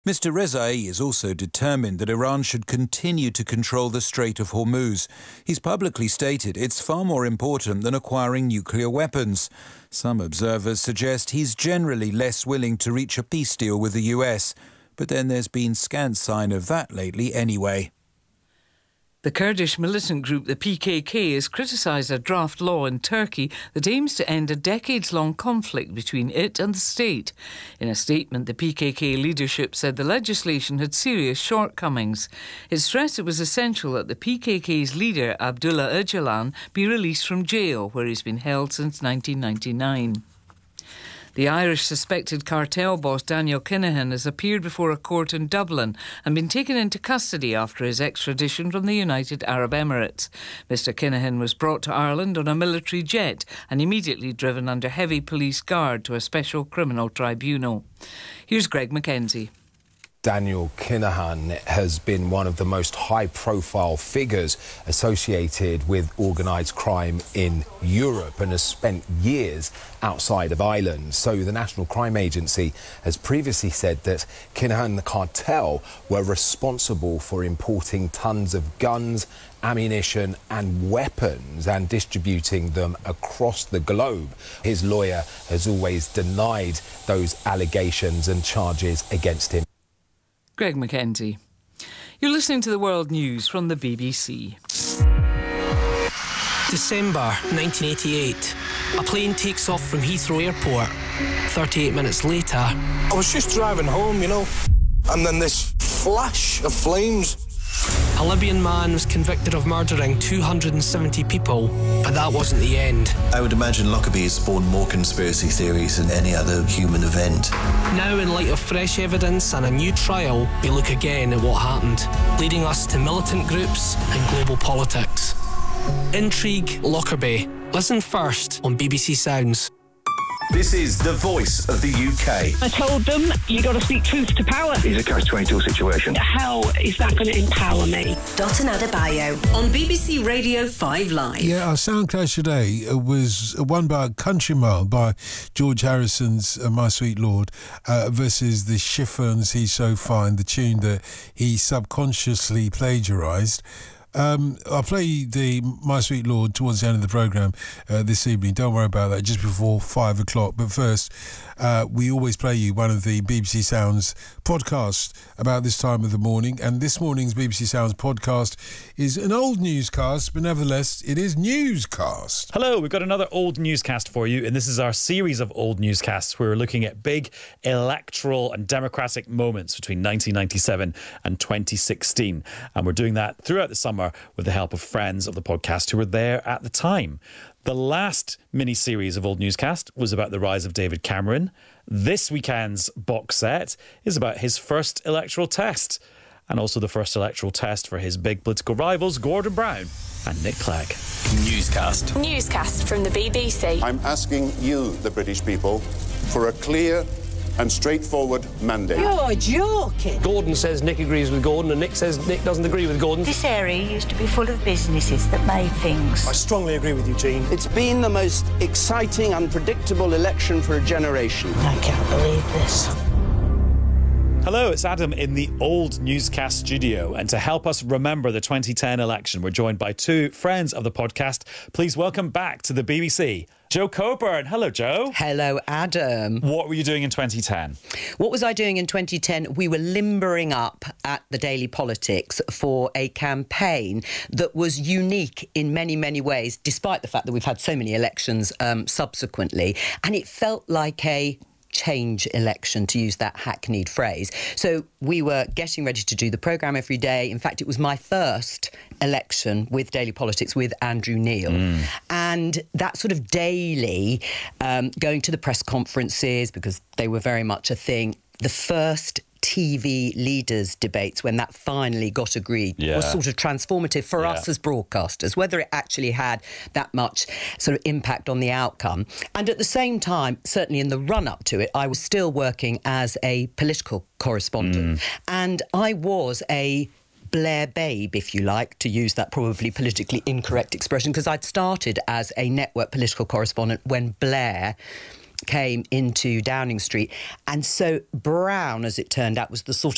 Mr. Rezai is also determined that Iran should continue to control the Strait of Hormuz. He's publicly stated it's far more important than acquiring nuclear weapons. Some observers suggest he's generally less willing to reach a peace deal with the US, but then there's been scant sign of that lately anyway. The Kurdish militant group, the PKK, has criticised a draft law in Turkey that aims to end a decades-long conflict between it and the state. In a statement, the PKK leadership said the legislation had serious shortcomings. It stressed it was essential that the PKK's leader, Abdullah Öcalan, be released from jail, where he's been held since 1999. The Irish suspected cartel boss Daniel Kinahan has appeared before a court in Dublin and been taken into custody after his extradition from the United Arab Emirates. Mr Kinahan was brought to Ireland on a military jet and immediately driven under heavy police guard to a special criminal tribunal. Here's Greg Mackenzie. Daniel Kinahan has been one of the most high-profile figures associated with organised crime in Europe and has spent years outside of Ireland. So the National Crime Agency has previously said that Kinahan and the cartel were responsible for importing tons of guns, ammunition and weapons and distributing them across the globe. His lawyer has always denied those allegations and charges against him. Greg Mackenzie. You're listening to the World News from the BBC. December 1988. A plane takes off from Heathrow Airport. 38 minutes later, I was just driving home, and then this flash of flames. A Libyan man was convicted of murdering 270 people, but that wasn't the end. I would imagine Lockerbie has spawned more conspiracy theories than any other human event. Now, in light of fresh evidence and a new trial, we look again at what happened, leading us to militant groups and global politics. Intrigue Lockerbie. Listen first on BBC Sounds. This is the voice of the UK. I told them, you got to speak truth to power. It's a catch-22 situation. How is that going to empower me? Dotun Adebayo on BBC Radio 5 Live. Yeah, our sound clash today was one by Country Mile by George Harrison's My Sweet Lord versus the Chiffons He's So Fine, the tune that he subconsciously plagiarised. I'll play the My Sweet Lord towards the end of the programme this evening. Don't worry about that, just before 5 o'clock. But first, we always play you one of the BBC Sounds podcasts about this time of the morning. And this morning's BBC Sounds podcast is an old newscast, but nevertheless, it is newscast. Hello, we've got another old newscast for you. And this is our series of old newscasts where we're looking at big electoral and democratic moments between 1997 and 2016. And we're doing that throughout the summer with the help of friends of the podcast who were there at the time. The last mini-series of Old Newscast was about the rise of David Cameron. This weekend's box set is about his first electoral test, and also the first electoral test for his big political rivals, Gordon Brown and Nick Clegg. Newscast. Newscast from the BBC. I'm asking you, the British people, for a clear and straightforward mandate. You're joking. Gordon says Nick agrees with Gordon and Nick says Nick doesn't agree with Gordon. This area used to be full of businesses that made things. I strongly agree with Eugene. It's been the most exciting, unpredictable election for a generation. I can't believe this. Hello, it's Adam in the Old Newscast studio. And to help us remember the 2010 election, we're joined by two friends of the podcast. Please welcome back to the BBC, Jo Coburn. Hello, Jo. Hello, Adam. What were you doing in 2010? What was I doing in 2010? We were limbering up at the Daily Politics for a campaign that was unique in many, many ways, despite the fact that we've had so many elections subsequently. And it felt like a change election, to use that hackneyed phrase. So we were getting ready to do the programme every day. In fact, it was my first election with Daily Politics with Andrew Neil. And that sort of daily, going to the press conferences, because they were very much a thing, the first TV leaders debates, when that finally got agreed, was sort of transformative for us as broadcasters, whether it actually had that much sort of impact on the outcome. And at the same time, certainly in the run-up to it, I was still working as a political correspondent. And I was a Blair babe, if you like, to use that probably politically incorrect expression, because I'd started as a network political correspondent when Blair came into Downing Street. And so Brown, as it turned out, was the sort